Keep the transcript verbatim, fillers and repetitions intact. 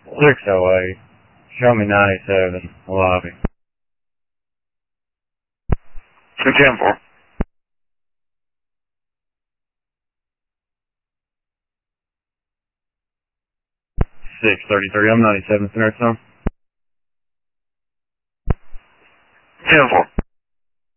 six oh eight. Show me ninety-seven, lobby. two ten four. six thirty-three, I'm ninety-seven, Center Zone. ten four.